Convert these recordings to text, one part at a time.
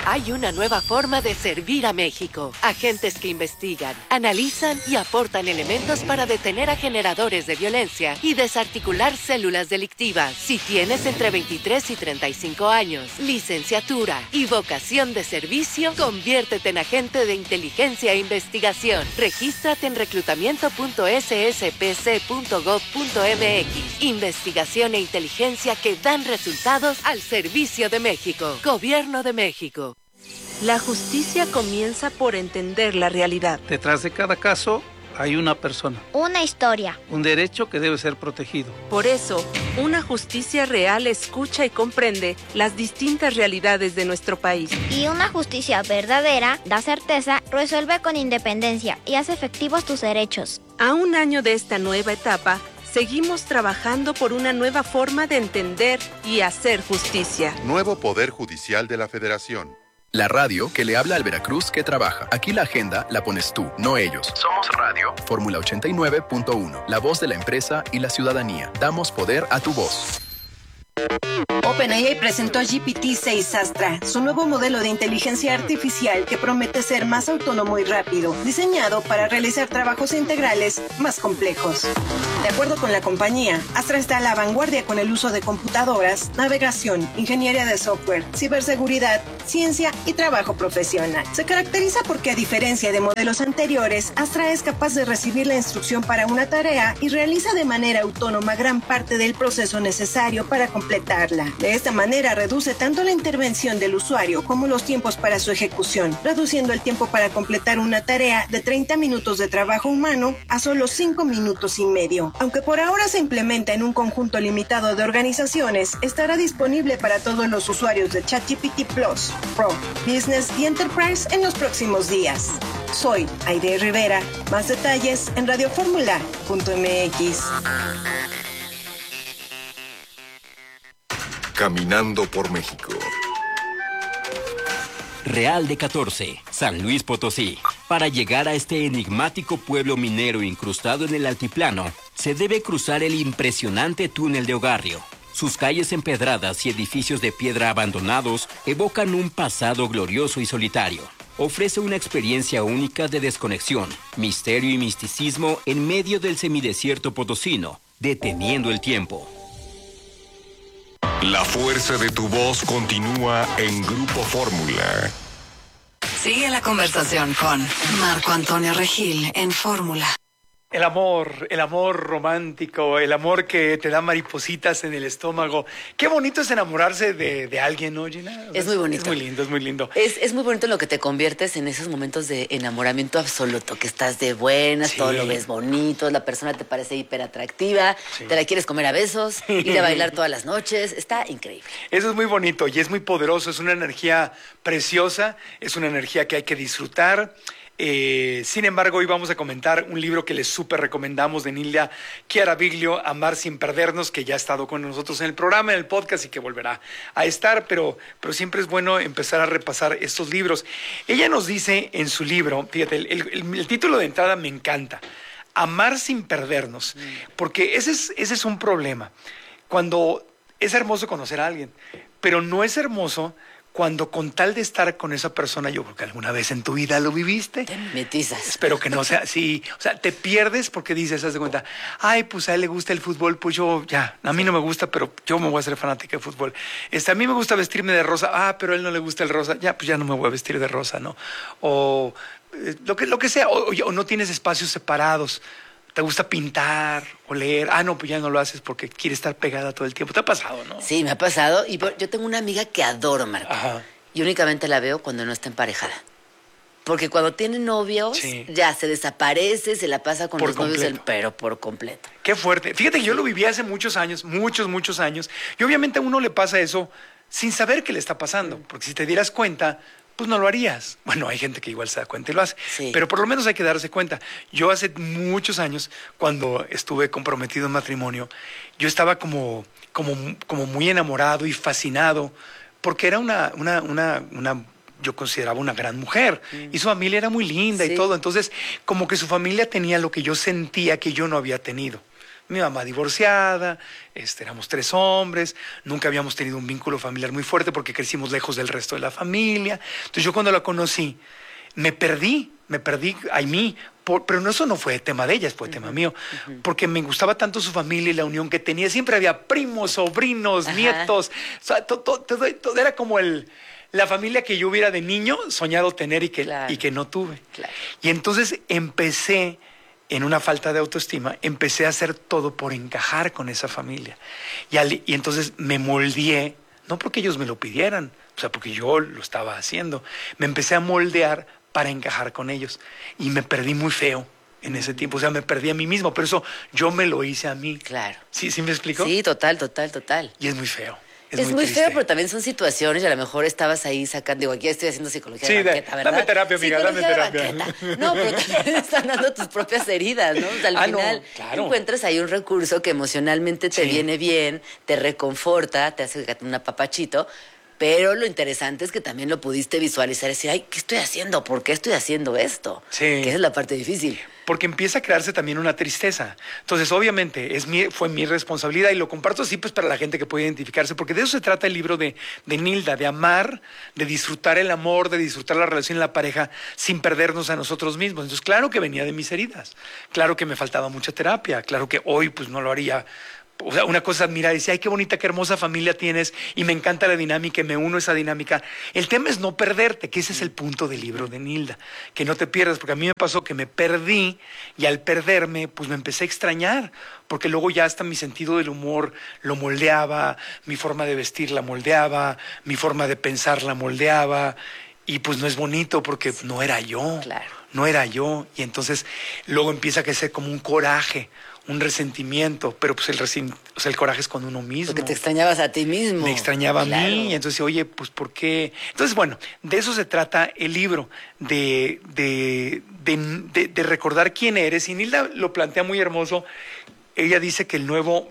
Hay una nueva forma de servir a México. Agentes que investigan, analizan y aportan elementos para detener a generadores de violencia y desarticular células delictivas. Si tienes entre 23 y 35 años, licenciatura y vocación de servicio, conviértete en agente de inteligencia e investigación. Regístrate en reclutamiento.sspc.gov.mx. Investigación e inteligencia que dan resultados al servicio de México. Gobierno de México. La justicia comienza por entender la realidad. Detrás de cada caso hay una persona. Una historia. Un derecho que debe ser protegido. Por eso, una justicia real escucha y comprende las distintas realidades de nuestro país. Y una justicia verdadera da certeza, resuelve con independencia y hace efectivos tus derechos. A un año de esta nueva etapa, seguimos trabajando por una nueva forma de entender y hacer justicia. Nuevo Poder Judicial de la Federación. La radio que le habla al Veracruz que trabaja. Aquí la agenda la pones tú, no ellos. Somos Radio Fórmula 89.1, la voz de la empresa y la ciudadanía. Damos poder a tu voz. OpenAI presentó GPT-6 Astra, su nuevo modelo de inteligencia artificial que promete ser más autónomo y rápido, diseñado para realizar trabajos integrales más complejos. De acuerdo con la compañía, Astra está a la vanguardia con el uso de computadoras, navegación, ingeniería de software, ciberseguridad, ciencia y trabajo profesional. Se caracteriza porque, a diferencia de modelos anteriores, Astra es capaz de recibir la instrucción para una tarea y realiza de manera autónoma gran parte del proceso necesario para completarla. De esta manera reduce tanto la intervención del usuario como los tiempos para su ejecución, reduciendo el tiempo para completar una tarea de 30 minutos de trabajo humano a solo 5 minutos y medio. Aunque por ahora se implementa en un conjunto limitado de organizaciones, estará disponible para todos los usuarios de ChatGPT Plus, Pro, Business y Enterprise en los próximos días. Soy Aide Rivera. Más detalles en radioformula.mx. Caminando por México. Real de 14, San Luis Potosí. Para llegar a este enigmático pueblo minero incrustado en el altiplano, se debe cruzar el impresionante túnel de Ogarrio. Sus calles empedradas y edificios de piedra abandonados evocan un pasado glorioso y solitario. Ofrece una experiencia única de desconexión, misterio y misticismo en medio del semidesierto potosino, deteniendo el tiempo. La fuerza de tu voz continúa en Grupo Fórmula. Sigue la conversación con Marco Antonio Regil en Fórmula. El amor romántico, el amor que te da maripositas en el estómago. Qué bonito es enamorarse de alguien, ¿no, Gina? Es muy bonito. Es muy lindo, es muy lindo. Es muy bonito en lo que te conviertes en esos momentos de enamoramiento absoluto, que estás de buenas, sí. Todo lo ves bonito, la persona te parece hiper atractiva, sí. Te la quieres comer a besos, ir a bailar todas las noches. Está increíble. Eso es muy bonito y es muy poderoso, es una energía preciosa, es una energía que hay que disfrutar. Sin embargo, hoy vamos a comentar un libro que les súper recomendamos de Nilda Chiaraviglio, Amar sin perdernos, que ya ha estado con nosotros en el programa, en el podcast y que volverá a estar, pero siempre es bueno empezar a repasar estos libros. Ella nos dice en su libro, fíjate, el título de entrada me encanta, Amar sin perdernos, porque ese es un problema. Cuando es hermoso conocer a alguien, pero no es hermoso cuando con tal de estar con esa persona, yo creo que alguna vez en tu vida lo viviste. Te metizas. Espero que no sea así. O sea, te pierdes porque dices, haz de cuenta, ay, pues a él le gusta el fútbol, pues yo, ya, a mí no me gusta, pero yo me voy a hacer fanática de fútbol. A mí me gusta vestirme de rosa, pero a él no le gusta el rosa, ya, pues ya no me voy a vestir de rosa, ¿no? O lo que sea, o no tienes espacios separados. ¿Te gusta pintar o leer? No, pues ya no lo haces porque quieres estar pegada todo el tiempo. ¿Te ha pasado, no? Sí, me ha pasado. Y yo tengo una amiga que adoro, Marco. Ajá. Y únicamente la veo cuando no está emparejada. Porque cuando tiene novios, sí. Ya se desaparece, se la pasa con por los completo. novios, pero por completo. Qué fuerte. Fíjate que yo lo viví hace muchos años, muchos años. Y obviamente a uno le pasa eso sin saber qué le está pasando. Porque si te dieras cuenta, pues no lo harías. Bueno, hay gente que igual se da cuenta y lo hace. Sí. Pero por lo menos hay que darse cuenta. Yo hace muchos años, cuando estuve comprometido en matrimonio, yo estaba como muy enamorado y fascinado, porque era yo consideraba una gran mujer. Y su familia era muy linda, sí. Y todo. Entonces, como que su familia tenía lo que yo sentía que yo no había tenido. Mi mamá divorciada, éramos 3 hombres, nunca habíamos tenido un vínculo familiar muy fuerte porque crecimos lejos del resto de la familia. Entonces yo cuando la conocí, me perdí a mí, pero eso no fue tema de ella, fue tema mío, porque me gustaba tanto su familia y la unión que tenía. Siempre había primos, sobrinos, nietos, o sea, todo era como la familia que yo hubiera de niño soñado tener y que no tuve. Claro. Y entonces empecé, en una falta de autoestima, empecé a hacer todo por encajar con esa familia. Y entonces me moldeé, no porque ellos me lo pidieran, o sea, porque yo lo estaba haciendo. Me empecé a moldear para encajar con ellos. Y me perdí muy feo en ese tiempo. O sea, me perdí a mí mismo, pero eso yo me lo hice a mí. Claro. ¿Sí me explico? Sí, total. Y es muy feo. Es muy feo, pero también son situaciones y a lo mejor estabas ahí sacando, digo, aquí estoy haciendo psicología de banqueta, ¿verdad? Dame terapia, amiga, dame terapia. No, pero también están dando tus propias heridas, ¿no? O sea, al final encuentras ahí un recurso que emocionalmente te viene bien, te reconforta, te hace un apapachito, pero lo interesante es que también lo pudiste visualizar y decir, ay, ¿qué estoy haciendo? ¿Por qué estoy haciendo esto? Sí. Que esa es la parte difícil. Porque empieza a crearse también una tristeza. Entonces, obviamente, fue mi responsabilidad y lo comparto así pues para la gente que puede identificarse, porque de eso se trata el libro de Nilda, de amar, de disfrutar el amor, de disfrutar la relación en la pareja sin perdernos a nosotros mismos. Entonces, claro que venía de mis heridas, claro que me faltaba mucha terapia, claro que hoy pues no lo haría. O sea, una cosa es admirar y decir, ay, qué bonita, qué hermosa familia tienes y me encanta la dinámica y me uno a esa dinámica. El tema es no perderte, que ese es el punto del libro de Nilda, que no te pierdas, porque a mí me pasó que me perdí y al perderme, pues me empecé a extrañar, porque luego ya hasta mi sentido del humor lo moldeaba, mi forma de vestir la moldeaba, mi forma de pensar la moldeaba y pues no es bonito porque no era yo, no era yo. Y entonces luego empieza a crecer como un coraje, un resentimiento, pero pues el coraje es con uno mismo. Porque te extrañabas a ti mismo. Me extrañaba a mí, y entonces, oye, pues ¿por qué? Entonces, bueno, de eso se trata el libro, de recordar quién eres, y Nilda lo plantea muy hermoso. Ella dice que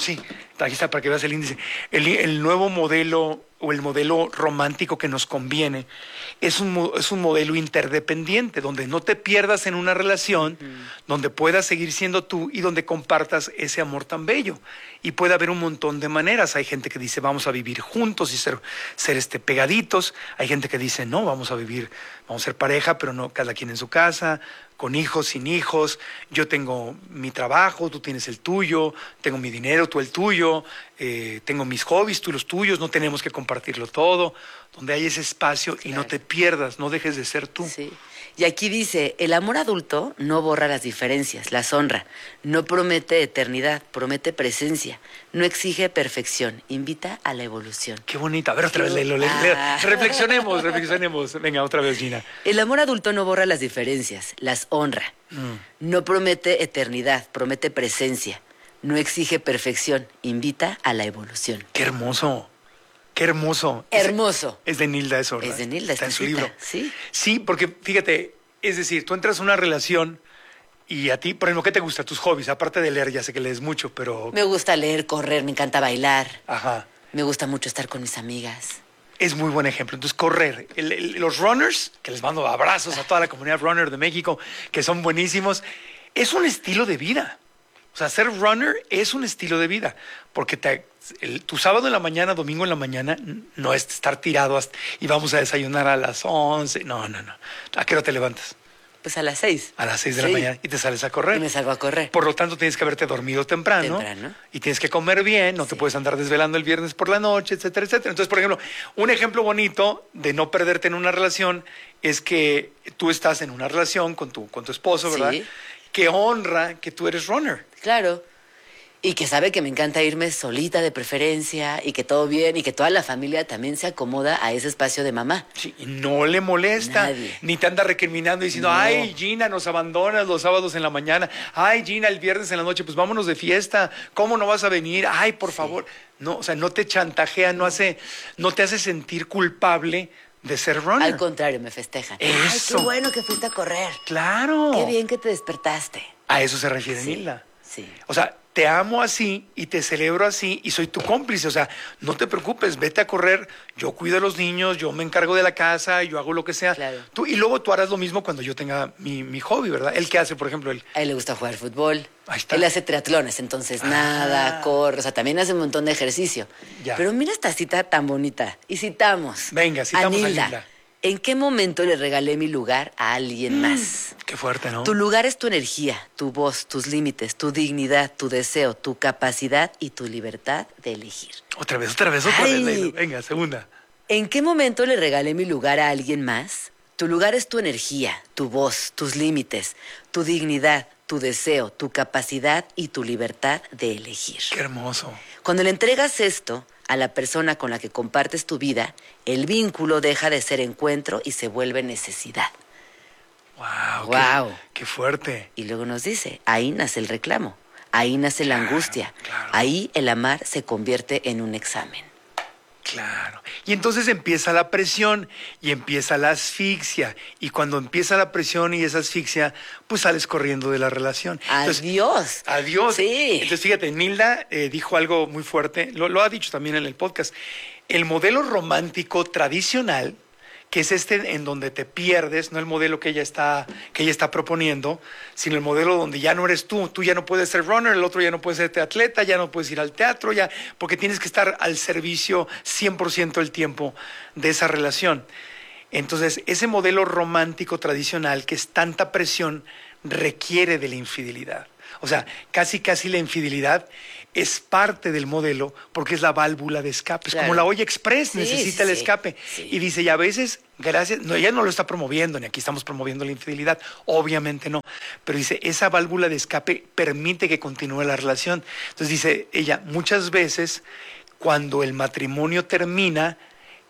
aquí está para que veas el índice, el nuevo modelo o el modelo romántico que nos conviene es un modelo interdependiente, donde no te pierdas en una relación, donde puedas seguir siendo tú y donde compartas ese amor tan bello. Y puede haber un montón de maneras. Hay gente que dice vamos a vivir juntos y ser pegaditos. Hay gente que dice no, vamos a ser pareja, pero no cada quien en su casa, con hijos, sin hijos. Yo tengo mi trabajo, tú tienes el tuyo, tengo mi dinero, tú el tuyo, tengo mis hobbies, tú los tuyos, no tenemos que compartirlo todo, donde hay ese espacio y no te pierdas, no dejes de ser tú. Sí. Y aquí dice, el amor adulto no borra las diferencias, las honra, no promete eternidad, promete presencia, no exige perfección, invita a la evolución. Qué bonita. A ver, otra vez, léelo. Reflexionemos. Venga, otra vez, Gina. El amor adulto no borra las diferencias, las honra, no promete eternidad, promete presencia, no exige perfección, invita a la evolución. Qué hermoso. Qué hermoso. Hermoso. Es de Nilda eso, ¿verdad? Es de Nilda, está en su libro. Sí. Sí, porque fíjate, es decir, tú entras a una relación y a ti, por ejemplo, ¿qué te gusta? Tus hobbies, aparte de leer, ya sé que lees mucho, pero... Me gusta leer, correr, me encanta bailar. Ajá. Me gusta mucho estar con mis amigas. Es muy buen ejemplo. Entonces, correr. Los runners, que les mando abrazos a toda la comunidad runner de México, que son buenísimos, es un estilo de vida. O sea, ser runner es un estilo de vida, porque tu sábado en la mañana, domingo en la mañana, no es estar tirado y vamos a desayunar a las 11. No. ¿A qué hora te levantas? Pues a las 6. A las 6 de la mañana y te sales a correr. Y me salgo a correr. Por lo tanto, tienes que haberte dormido temprano. Y tienes que comer bien, no te puedes andar desvelando el viernes por la noche, etcétera, etcétera. Entonces, por ejemplo, un ejemplo bonito de no perderte en una relación es que tú estás en una relación con tu esposo, ¿verdad? Sí. Que honra que tú eres runner. Claro. Y que sabe que me encanta irme solita de preferencia y que todo bien y que toda la familia también se acomoda a ese espacio de mamá. Sí, y no le molesta. Nadie. Ni te anda recriminando diciendo, ay, Gina, nos abandonas los sábados en la mañana. Ay, Gina, el viernes en la noche, pues vámonos de fiesta. ¿Cómo no vas a venir? Ay, por favor. No, o sea, no te chantajea, no te hace sentir culpable de ser runner. Al contrario, me festejan. Eso. Ay, qué bueno que fuiste a correr. Claro. Qué bien que te despertaste. A eso se refiere Nilda. Sí. O sea, te amo así y te celebro así y soy tu cómplice. O sea, no te preocupes, vete a correr, yo cuido a los niños, yo me encargo de la casa, yo hago lo que sea. Claro. Y luego tú harás lo mismo cuando yo tenga mi hobby, ¿verdad? ¿Él qué hace, por ejemplo? A él le gusta jugar fútbol. Ahí está. Él hace triatlones, entonces nada, corre, o sea, también hace un montón de ejercicio. Ya. Pero mira esta cita tan bonita. Y citamos. Venga, citamos a Nilda. Nilda. ¿En qué momento le regalé mi lugar a alguien más? Qué fuerte, ¿no? Tu lugar es tu energía, tu voz, tus límites, tu dignidad, tu deseo, tu capacidad y tu libertad de elegir. Otra vez, Ay. Leilo. Venga, segunda. ¿En qué momento le regalé mi lugar a alguien más? Tu lugar es tu energía, tu voz, tus límites, tu dignidad, tu deseo, tu capacidad y tu libertad de elegir. Qué hermoso. Cuando le entregas esto a la persona con la que compartes tu vida, el vínculo deja de ser encuentro y se vuelve necesidad. Wow. Qué fuerte. Y luego nos dice, ahí nace el reclamo, ahí nace la angustia, ahí el amar se convierte en un examen. Claro. Y entonces empieza la presión y empieza la asfixia. Y cuando empieza la presión y esa asfixia, pues sales corriendo de la relación. Adiós. Adiós. Sí. Entonces, fíjate, Nilda dijo algo muy fuerte, lo ha dicho también en el podcast. El modelo romántico tradicional, que es este en donde te pierdes, no el modelo que ella está proponiendo, sino el modelo donde ya no eres tú ya no puedes ser runner, el otro ya no puede ser atleta, ya no puedes ir al teatro, ya, porque tienes que estar al servicio 100% del tiempo de esa relación. Entonces, ese modelo romántico tradicional, que es tanta presión, requiere de la infidelidad. O sea, casi la infidelidad es parte del modelo porque es la válvula de escape. Claro. Es como la olla express, Sí, necesita el escape. Sí. Y dice, y a veces, gracias, no, ella no lo está promoviendo, ni aquí estamos promoviendo la infidelidad, obviamente no. Pero dice, esa válvula de escape permite que continúe la relación. Entonces dice ella, muchas veces cuando el matrimonio termina,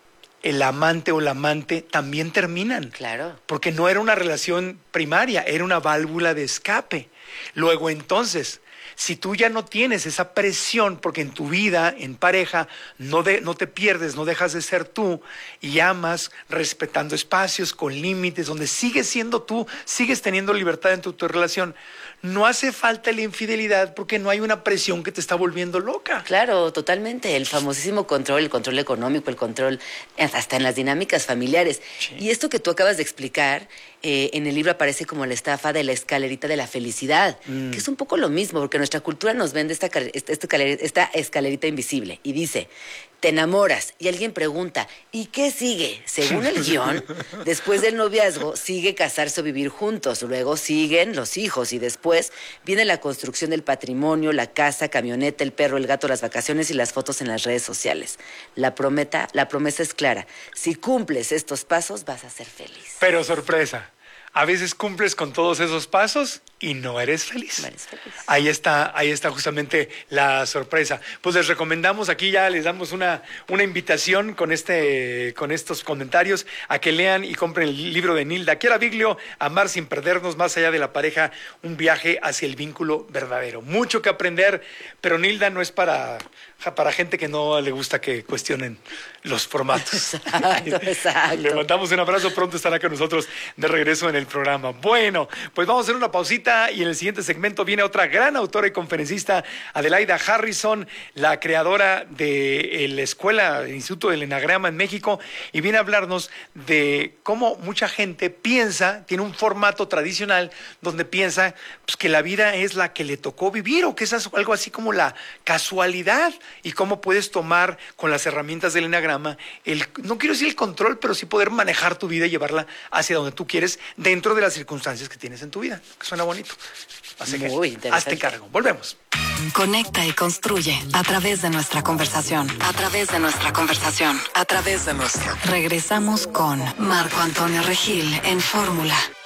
el amante o la amante también terminan. Claro. Porque no era una relación primaria, era una válvula de escape. Luego entonces, si tú ya no tienes esa presión, porque en tu vida, en pareja, no te pierdes, no dejas de ser tú y amas respetando espacios con límites, donde sigues siendo tú, sigues teniendo libertad en tu relación, no hace falta la infidelidad porque no hay una presión que te está volviendo loca. Claro, totalmente. El famosísimo control, el control económico, el control hasta en las dinámicas familiares. Sí. Y esto que tú acabas de explicar, en el libro aparece como la estafa de la escalerita de la felicidad, que es un poco lo mismo, porque nuestra cultura nos vende esta escalerita invisible y dice, te enamoras y alguien pregunta, ¿y qué sigue? Según el guión, después del noviazgo sigue casarse o vivir juntos, luego siguen los hijos y después viene la construcción del patrimonio, la casa, camioneta, el perro, el gato, las vacaciones y las fotos en las redes sociales. La promesa es clara, si cumples estos pasos vas a ser feliz. Pero sorpresa, a veces cumples con todos esos pasos y no eres feliz. No eres feliz. Ahí está justamente la sorpresa. Pues les recomendamos, aquí ya les damos una invitación con estos comentarios a que lean y compren el libro de Nilda Chiaraviglio, Amar sin perdernos, más allá de la pareja, un viaje hacia el vínculo verdadero. Mucho que aprender, pero Nilda no es para gente que no le gusta que cuestionen los formatos. Exacto. Le mandamos un abrazo, pronto estará con nosotros de regreso en el programa. Bueno, pues vamos a hacer una pausita y en el siguiente segmento viene otra gran autora y conferencista, Adelaida Harrison, la creadora de la escuela, el Instituto del Enagrama en México, y viene a hablarnos de cómo mucha gente piensa, tiene un formato tradicional donde piensa pues, que la vida es la que le tocó vivir o que es algo así como la casualidad, y cómo puedes tomar con las herramientas del Enagrama no quiero decir el control, pero sí poder manejar tu vida y llevarla hacia donde tú quieres dentro de las circunstancias que tienes en tu vida. Suena bonito. Así que Muy interesante. hazte cargo. Volvemos. Conecta y construye a través de nuestra conversación. A través de nuestra conversación. A través de nuestra. Regresamos con Marco Antonio Regil en Fórmula.